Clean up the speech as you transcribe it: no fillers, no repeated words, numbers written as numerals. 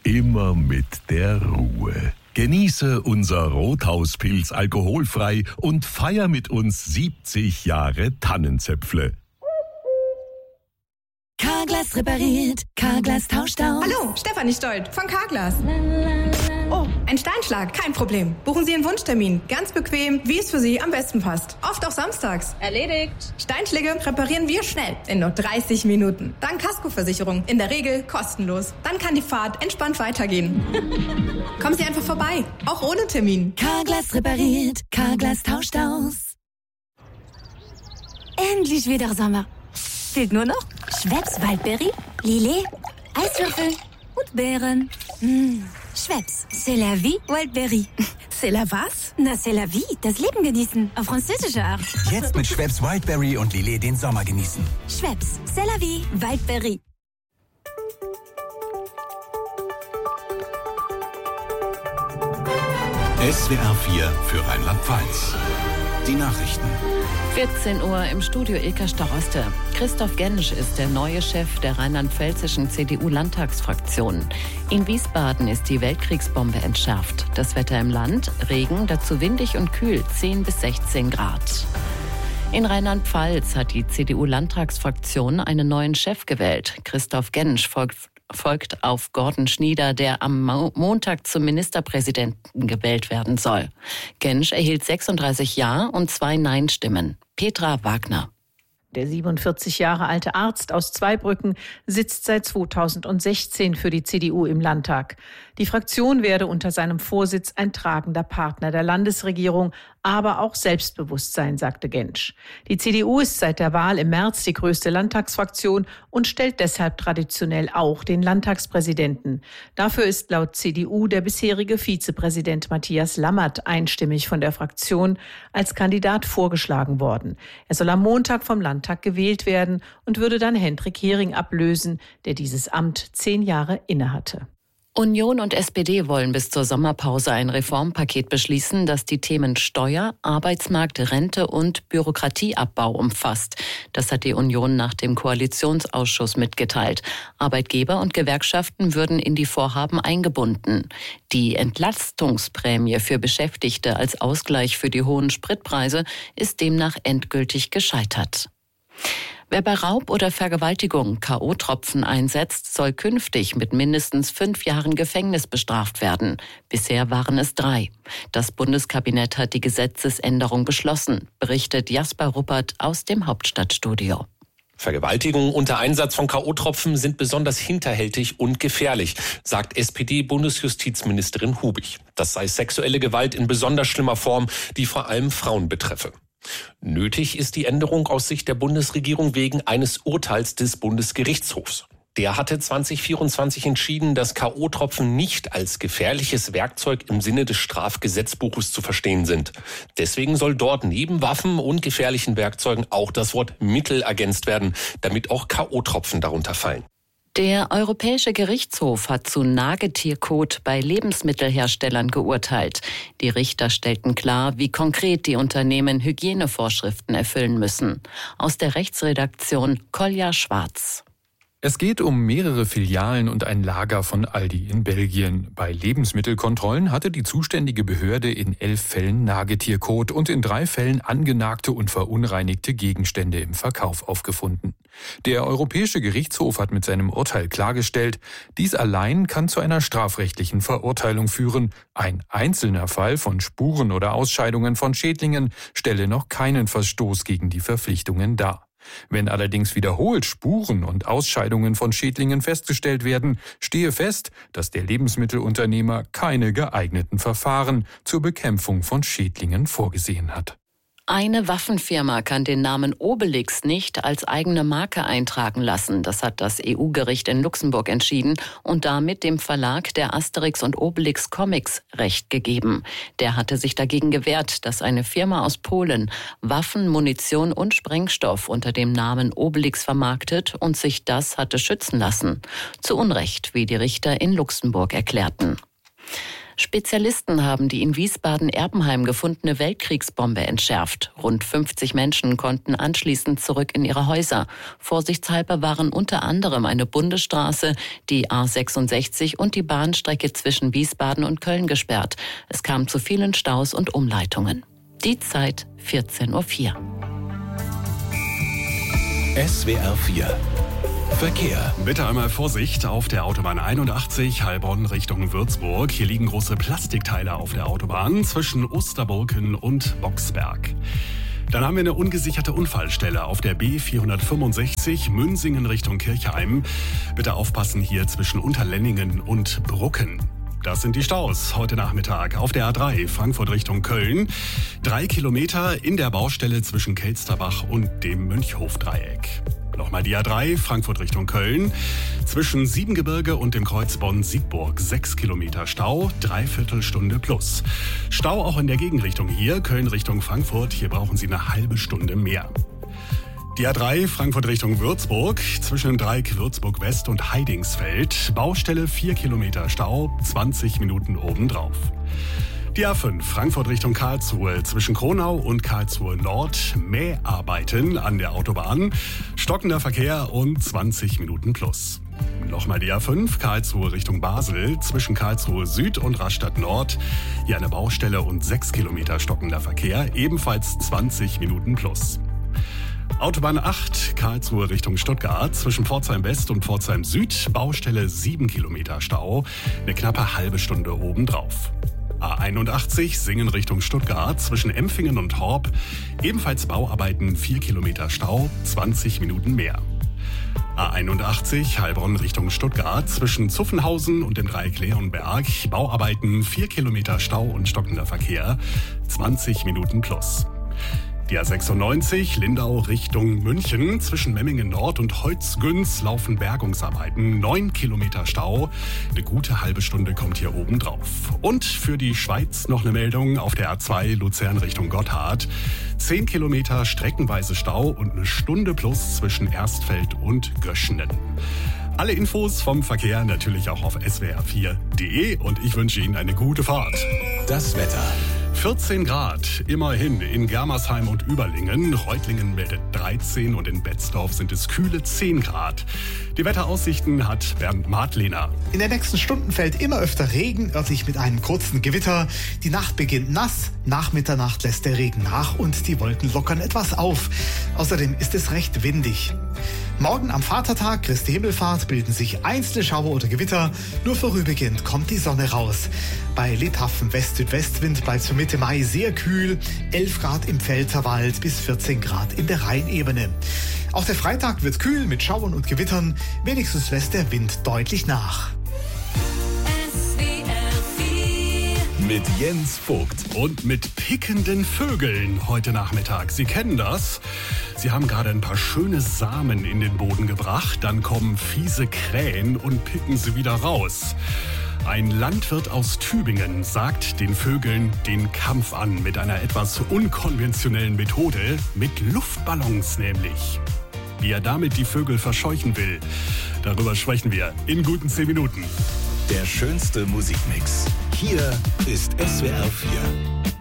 immer mit der Ruhe. Genieße unser Rothauspilz alkoholfrei und feier mit uns 70 Jahre Tannenzäpfle. Carglass repariert, Carglass tauscht aus. Hallo, Stefanie Stolt von Carglass. Oh, ein Steinschlag, kein Problem. Buchen Sie einen Wunschtermin, ganz bequem, wie es für Sie am besten passt. Oft auch samstags. Erledigt. Steinschläge reparieren wir schnell, in nur 30 Minuten. Dank Kaskoversicherung, in der Regel kostenlos. Dann kann die Fahrt entspannt weitergehen. Kommen Sie einfach vorbei, auch ohne Termin. Carglass repariert, Carglass tauscht aus. Endlich wieder Sommer. Fehlt nur noch Schweppes Waldbeere, Lillet, Eiswürfel und Beeren. Schweppes, c'est la vie, Wildberry. C'est la was? Na, c'est la vie, das Leben genießen, auf französische Art. Jetzt mit Schweppes Wildberry und Lillet den Sommer genießen. Schweppes, c'est la vie, Wildberry. SWR 4 für Rheinland-Pfalz. Die Nachrichten. 14 Uhr im Studio Ilka Staroste. Christoph Gensch ist der neue Chef der rheinland-pfälzischen CDU-Landtagsfraktion. In Wiesbaden ist die Weltkriegsbombe entschärft. Das Wetter im Land, Regen, dazu windig und kühl, 10 bis 16 Grad. In Rheinland-Pfalz hat die CDU-Landtagsfraktion einen neuen Chef gewählt. Christoph Gensch folgt auf Gordon Schnieder, der am Montag zum Ministerpräsidenten gewählt werden soll. Gensch erhielt 36 Ja- und 2 Nein-Stimmen. Petra Wagner. Der 47 Jahre alte Arzt aus Zweibrücken sitzt seit 2016 für die CDU im Landtag. Die Fraktion werde unter seinem Vorsitz ein tragender Partner der Landesregierung, aber auch selbstbewusst sein, sagte Gensch. Die CDU ist seit der Wahl im März die größte Landtagsfraktion und stellt deshalb traditionell auch den Landtagspräsidenten. Dafür ist laut CDU der bisherige Vizepräsident Matthias Lammert einstimmig von der Fraktion als Kandidat vorgeschlagen worden. Er soll am Montag vom Landtag gewählt werden und würde dann Hendrik Hering ablösen, der dieses Amt 10 Jahre innehatte. Union und SPD wollen bis zur Sommerpause ein Reformpaket beschließen, das die Themen Steuer, Arbeitsmarkt, Rente und Bürokratieabbau umfasst. Das hat die Union nach dem Koalitionsausschuss mitgeteilt. Arbeitgeber und Gewerkschaften würden in die Vorhaben eingebunden. Die Entlastungsprämie für Beschäftigte als Ausgleich für die hohen Spritpreise ist demnach endgültig gescheitert. Wer bei Raub oder Vergewaltigung K.O.-Tropfen einsetzt, soll künftig mit mindestens 5 Jahren Gefängnis bestraft werden. Bisher waren es 3. Das Bundeskabinett hat die Gesetzesänderung beschlossen, berichtet Jasper Ruppert aus dem Hauptstadtstudio. Vergewaltigungen unter Einsatz von K.O.-Tropfen sind besonders hinterhältig und gefährlich, sagt SPD-Bundesjustizministerin Hubig. Das sei sexuelle Gewalt in besonders schlimmer Form, die vor allem Frauen betreffe. Nötig ist die Änderung aus Sicht der Bundesregierung wegen eines Urteils des Bundesgerichtshofs. Der hatte 2024 entschieden, dass K.O.-Tropfen nicht als gefährliches Werkzeug im Sinne des Strafgesetzbuches zu verstehen sind. Deswegen soll dort neben Waffen und gefährlichen Werkzeugen auch das Wort Mittel ergänzt werden, damit auch K.O.-Tropfen darunter fallen. Der Europäische Gerichtshof hat zu Nagetierkot bei Lebensmittelherstellern geurteilt. Die Richter stellten klar, wie konkret die Unternehmen Hygienevorschriften erfüllen müssen. Aus der Rechtsredaktion Kolja Schwarz. Es geht um mehrere Filialen und ein Lager von Aldi in Belgien. Bei Lebensmittelkontrollen hatte die zuständige Behörde in 11 Fällen Nagetierkot und in 3 Fällen angenagte und verunreinigte Gegenstände im Verkauf aufgefunden. Der Europäische Gerichtshof hat mit seinem Urteil klargestellt, dies allein kann zu einer strafrechtlichen Verurteilung führen. Ein einzelner Fall von Spuren oder Ausscheidungen von Schädlingen stelle noch keinen Verstoß gegen die Verpflichtungen dar. Wenn allerdings wiederholt Spuren und Ausscheidungen von Schädlingen festgestellt werden, stehe fest, dass der Lebensmittelunternehmer keine geeigneten Verfahren zur Bekämpfung von Schädlingen vorgesehen hat. Eine Waffenfirma kann den Namen Obelix nicht als eigene Marke eintragen lassen. Das hat das EU-Gericht in Luxemburg entschieden und damit dem Verlag der Asterix und Obelix Comics Recht gegeben. Der hatte sich dagegen gewehrt, dass eine Firma aus Polen Waffen, Munition und Sprengstoff unter dem Namen Obelix vermarktet und sich das hatte schützen lassen. Zu Unrecht, wie die Richter in Luxemburg erklärten. Spezialisten haben die in Wiesbaden-Erbenheim gefundene Weltkriegsbombe entschärft. Rund 50 Menschen konnten anschließend zurück in ihre Häuser. Vorsichtshalber waren unter anderem eine Bundesstraße, die A66 und die Bahnstrecke zwischen Wiesbaden und Köln gesperrt. Es kam zu vielen Staus und Umleitungen. Die Zeit 14:04 Uhr. SWR 4 Verkehr. Bitte einmal Vorsicht auf der Autobahn 81 Heilbronn Richtung Würzburg. Hier liegen große Plastikteile auf der Autobahn zwischen Osterburken und Boxberg. Dann haben wir eine ungesicherte Unfallstelle auf der B465 Münsingen Richtung Kirchheim. Bitte aufpassen hier zwischen Unterlenningen und Brucken. Das sind die Staus heute Nachmittag auf der A3 Frankfurt Richtung Köln. 3 Kilometer in der Baustelle zwischen Kelsterbach und dem Mönchhofdreieck. Nochmal die A3 Frankfurt Richtung Köln. Zwischen Siebengebirge und dem Kreuz Bonn-Siegburg 6 Kilometer Stau, 3/4 Stunde plus. Stau auch in der Gegenrichtung hier, Köln Richtung Frankfurt. Hier brauchen Sie eine halbe Stunde mehr. Die A3 Frankfurt Richtung Würzburg, zwischen dem Dreieck Würzburg West und Heidingsfeld. Baustelle 4 Kilometer Stau, 20 Minuten obendrauf. Die A5 Frankfurt Richtung Karlsruhe, zwischen Kronau und Karlsruhe Nord. Mäharbeiten an der Autobahn, stockender Verkehr und 20 Minuten plus. Nochmal die A5 Karlsruhe Richtung Basel, zwischen Karlsruhe Süd und Rastatt Nord. Hier eine Baustelle und 6 Kilometer stockender Verkehr, ebenfalls 20 Minuten plus. Autobahn 8, Karlsruhe Richtung Stuttgart, zwischen Pforzheim West und Pforzheim Süd, Baustelle 7 Kilometer Stau, eine knappe halbe Stunde obendrauf. A81, Singen Richtung Stuttgart, zwischen Empfingen und Horb, ebenfalls Bauarbeiten, 4 Kilometer Stau, 20 Minuten mehr. A81, Heilbronn Richtung Stuttgart, zwischen Zuffenhausen und dem Dreieck Leonberg, Bauarbeiten, 4 Kilometer Stau und stockender Verkehr, 20 Minuten plus. Die A96 Lindau Richtung München, zwischen Memmingen Nord und Holzgünz laufen Bergungsarbeiten, 9 Kilometer Stau, eine gute halbe Stunde kommt hier oben drauf. Und für die Schweiz noch eine Meldung auf der A2 Luzern Richtung Gotthard, 10 Kilometer streckenweise Stau und eine Stunde plus zwischen Erstfeld und Göschenen. Alle Infos vom Verkehr natürlich auch auf swr4.de und ich wünsche Ihnen eine gute Fahrt. Das Wetter. 14 Grad, immerhin in Germersheim und Überlingen. Reutlingen meldet 13 und in Betzdorf sind es kühle 10 Grad. Die Wetteraussichten hat Bernd Madlener. In den nächsten Stunden fällt immer öfter Regen, örtlich mit einem kurzen Gewitter. Die Nacht beginnt nass, nach Mitternacht lässt der Regen nach und die Wolken lockern etwas auf. Außerdem ist es recht windig. Morgen am Vatertag, Christi Himmelfahrt, bilden sich einzelne Schauer oder Gewitter. Nur vorübergehend kommt die Sonne raus. Bei lebhaftem West-Südwestwind bleibt es für Mitte Mai sehr kühl. 11 Grad im Pfälzerwald bis 14 Grad in der Rheinebene. Auch der Freitag wird kühl mit Schauern und Gewittern. Wenigstens lässt der Wind deutlich nach. Mit Jens Vogt. Und mit pickenden Vögeln heute Nachmittag. Sie kennen das. Sie haben gerade ein paar schöne Samen in den Boden gebracht. Dann kommen fiese Krähen und picken sie wieder raus. Ein Landwirt aus Tübingen sagt den Vögeln den Kampf an mit einer etwas unkonventionellen Methode, mit Luftballons nämlich. Wie er damit die Vögel verscheuchen will, darüber sprechen wir in guten 10 Minuten. Der schönste Musikmix. Hier ist SWR 4.